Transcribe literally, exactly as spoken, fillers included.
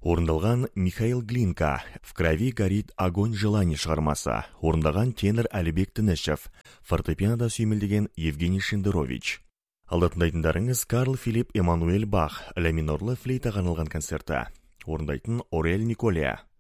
Орындалған Михаил Глинка, «В крови горит огонь желаний» шығармасы. Орындаған тенор Әлібек Тінішев, фортепианода сүймелдеген Евгений Шендерович. Алда тыңдайтындарыңыз Карл Филипп Эммануэль Бах, ля минорлы флейтаға арналған концерті. Орындайтын Орель Николия.